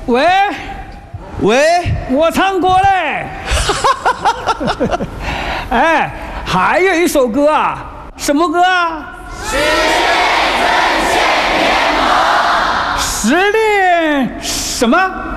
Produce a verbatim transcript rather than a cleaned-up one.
喂喂， 我唱歌嘞。哎，还有一首歌啊，什么歌啊？ 实力阵线联盟。 实力什么？